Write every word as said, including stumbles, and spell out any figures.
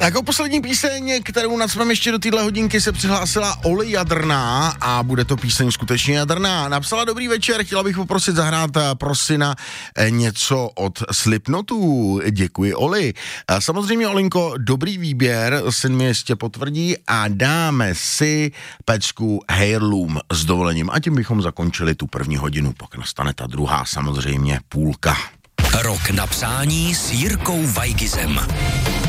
Jako poslední píseň, kterou nacpeme ještě do téhle hodinky, se přihlásila Oli Jadrná a bude to píseň skutečně jadrná. Napsala: dobrý večer, chtěla bych poprosit zahrát pro syna něco od Slipknotů. Děkuji, Oli. Samozřejmě, Olinko, dobrý výběr, syn mi ještě potvrdí a dáme si pecku Heirloom s dovolením. A tím bychom zakončili tu první hodinu, pak nastane ta druhá, samozřejmě půlka. Rok na přání s Jirkou Weigizem.